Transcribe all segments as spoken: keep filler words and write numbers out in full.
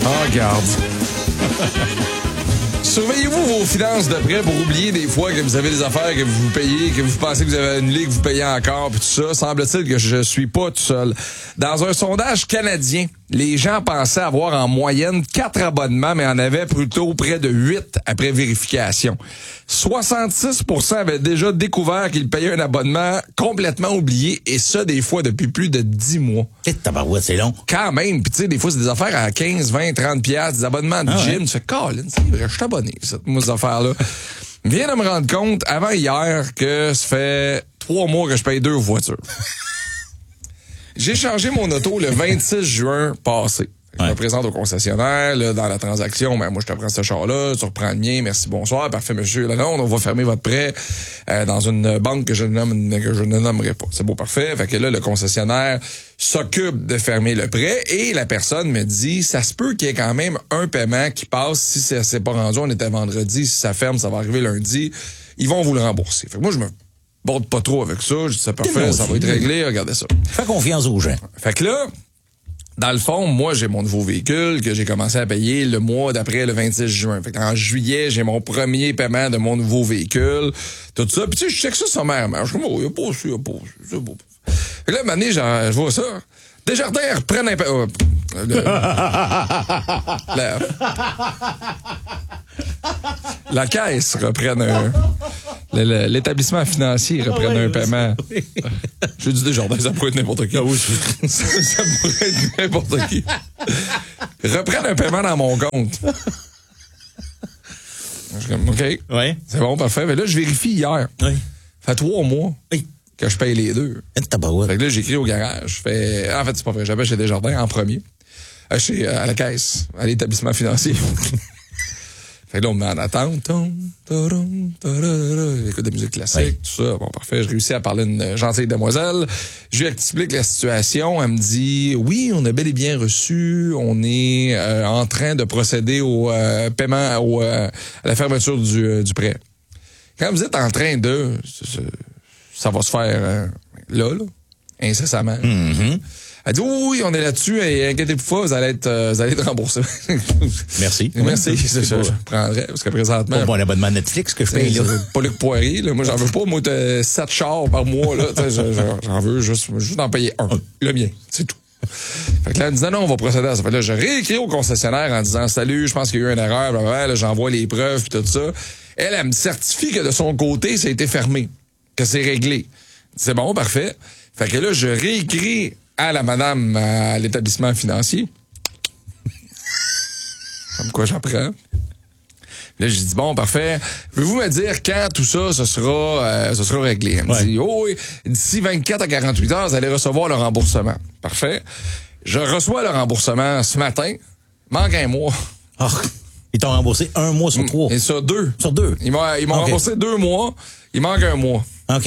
Oh, regarde. Surveillez-vous vos finances de près pour oublier des fois que vous avez des affaires que vous payez, que vous pensez que vous avez annulé, que vous payez encore, puis tout ça. Semble-t-il que je suis pas tout seul. Dans un sondage canadien, les gens pensaient avoir en moyenne quatre abonnements, mais en avaient plutôt près de huit après vérification. soixante-six pour cent avaient déjà découvert qu'ils payaient un abonnement complètement oublié, et ça, des fois, depuis plus de dix mois. Qu'est-ce que tabarouette, c'est long. Quand même. Puis tu sais, des fois, c'est des affaires à quinze, vingt, trente piastres, des abonnements de ah gym. ouais. Tu fais, Colin, c'est vrai, je suis abonné, cette, moi, ces affaires-là. Je viens de me rendre compte, avant hier, que ça fait trois mois que je paye deux voitures. J'ai changé mon auto le vingt-six juin passé. Je ouais. me présente au concessionnaire, là, dans la transaction, ben, moi, je te prends ce char-là, tu reprends le mien, merci, bonsoir, parfait, monsieur Lalonde, on va fermer votre prêt, euh, dans une banque que je, nomme, que je ne nommerai pas. C'est beau, parfait. Fait que là, le concessionnaire s'occupe de fermer le prêt, et la personne me dit, ça se peut qu'il y ait quand même un paiement qui passe, si ça s'est pas rendu, on était vendredi, si ça ferme, ça va arriver lundi, ils vont vous le rembourser. Fait que moi, je me borde pas trop avec ça, je dis, c'est parfait, ça va être réglé, regardez ça. Fais confiance aux gens. Fait que là, dans le fond, moi, j'ai mon nouveau véhicule que j'ai commencé à payer le mois d'après, le vingt-six juin. Fait qu'en juillet, j'ai mon premier paiement de mon nouveau véhicule, tout ça. Puis tu sais, je check ça sommairement. Je suis comme, oh, il a pas su, il a pas su, c'est beau. Fait que là, une année, je vois ça. Desjardins reprennent un paiement. Euh, le... la... La caisse reprenne un... Le, le, l'établissement financier reprenne ah ouais, un paiement. Oui. Je dis Desjardins, ça pourrait être n'importe qui. Ah oui. ça, ça pourrait être n'importe qui. Reprenne un paiement dans mon compte. Je suis comme, OK. Oui. C'est bon, parfait. Mais là, je vérifie hier. Oui. Ça fait trois mois Oui. que je paye les deux. Fait que là, j'écris au garage. Je fais, en fait, c'est pas vrai. J'appelle chez Desjardins en premier. À, chez, à la caisse, à l'établissement financier. Fait que là, on me met en attente. J'écoute de la musique classique, oui. tout ça. Bon, parfait. Je réussis à parler à une gentille demoiselle. Je lui explique la situation. Elle me dit, oui, on a bel et bien reçu. On est euh, en train de procéder au euh, paiement, au, euh, à la fermeture du, euh, du prêt. Quand vous êtes en train de... Ça va se faire euh, là, là, incessamment. Mm-hmm. Elle dit, oui, oui, on est là-dessus, et inquiétez-vous pas, vous allez être, euh, vous allez être remboursé. Merci. Merci, oui, c'est ça, je prendrais, parce que présentement... Pas bon abonnement Netflix que je paye, là. Pas Luc Poirier, là. Moi, j'en veux pas, moi, t'as sept chars par mois, là. J'en veux juste, juste en payer un. Le mien, c'est tout. Fait que là, elle me dit, non, non, on va procéder à ça. Fait que là, je réécris au concessionnaire en disant, salut, je pense qu'il y a eu une erreur, blablabla, là, j'envoie les preuves, puis tout ça. Elle, elle me certifie que de son côté, ça a été fermé, que c'est réglé. C'est bon, parfait. Fait que là, je réécris à la madame à l'établissement financier. Comme quoi j'apprends. Là, j'ai dit, bon, parfait. Pouvez-vous me dire quand tout ça, ce sera, euh, ce sera réglé? Elle me ouais. dit, oh oui, d'ici vingt-quatre à quarante-huit heures, vous allez recevoir le remboursement. Parfait. Je reçois le remboursement ce matin. Manque un mois. Oh, ils t'ont remboursé un mois sur trois. Et sur deux. Sur deux. Ils m'ont, ils m'ont okay. remboursé deux mois. Il manque un mois. OK.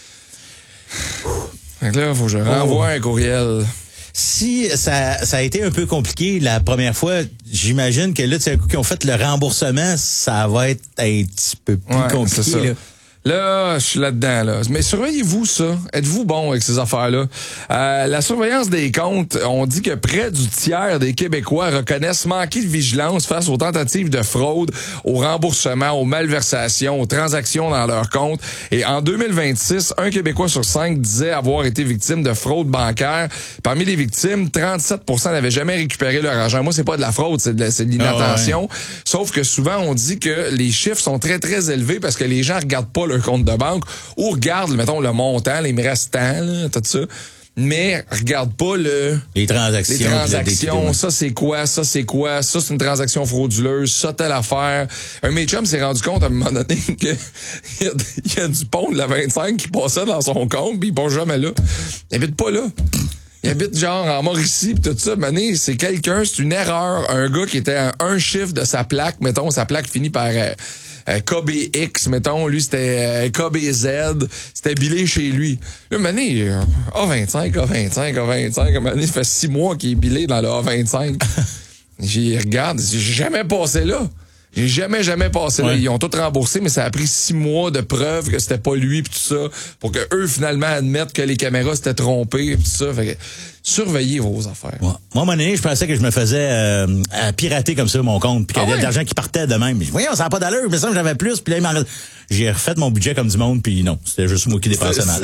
Donc là, il faut que je renvoie oh. un courriel. Si ça, ça a été un peu compliqué la première fois, j'imagine que là, tu sais, un coup qu'ils ont fait le remboursement, ça va être un petit peu plus ouais, compliqué. C'est ça. Là. Là, je suis là-dedans, là. Mais surveillez-vous ça. Êtes-vous bon avec ces affaires-là? Euh, la surveillance des comptes, on dit que près du tiers des Québécois reconnaissent manquer de vigilance face aux tentatives de fraude, aux remboursements, aux malversations, aux transactions dans leurs comptes. Et en deux mille vingt-six, un Québécois sur cinq disait avoir été victime de fraude bancaire. Parmi les victimes, trente-sept pour cent n'avaient jamais récupéré leur argent. Moi, c'est pas de la fraude, c'est de, la, c'est de l'inattention. Oh, ouais. Sauf que souvent, on dit que les chiffres sont très, très élevés parce que les gens regardent pas leur compte de banque ou regardent, mettons, le montant, les restants, là, tout ça. Mais regarde pas le... Les transactions. Les transactions, ça c'est quoi, ça c'est quoi, ça c'est une transaction frauduleuse, ça telle affaire. Un de mes chums s'est rendu compte à un moment donné qu'il y, y a du pont de la vingt-cinq qui passait dans son compte, puis il passe jamais là. Il habite pas là. Il habite genre en Mauricie pis tout ça. Mané, c'est quelqu'un, c'est une erreur. Un gars qui était à un chiffre de sa plaque, mettons, sa plaque finit par... Euh, Euh, K B X, mettons, lui, c'était euh, K B Z, c'était billé chez lui. Là, Mané, euh, A vingt-cinq, A vingt-cinq, A vingt-cinq, Mané, ça fait six mois qu'il est billé dans le A vingt-cinq. J'y regarde, j'ai jamais passé là. J'ai jamais, jamais passé là. Ouais. Ils ont tout remboursé, mais ça a pris six mois de preuves que c'était pas lui pis tout ça, pour que eux, finalement, admettent que les caméras s'étaient trompées pis tout ça. Fait que, surveillez vos affaires. Ouais. Moi, à un moment donné, je pensais que je me faisais euh, à pirater comme ça mon compte, puis qu'il y Ah avait ouais? de l'argent qui partait de même. Mais voyons, ça n'a pas d'allure, mais ça, j'avais plus, puis là, il m'en reste- j'ai refait mon budget comme du monde, puis non, c'était juste moi qui dépensais mal.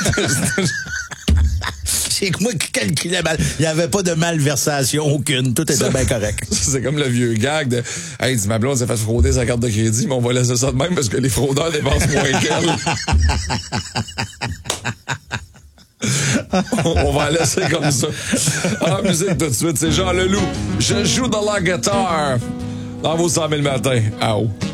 C'est que moi qui calculais mal. Il n'y avait pas de malversation aucune. Tout était bien correct. C'est comme le vieux gag de « Hey, dis ma blonde s'est fait frauder sa carte de crédit, mais on va laisser ça de même parce que les fraudeurs dépensent moins qu'elle. » On va la laisser comme ça. En musique tout de suite, c'est Jean Leloup. Je joue de la guitare dans vos cent mille matins. Ow.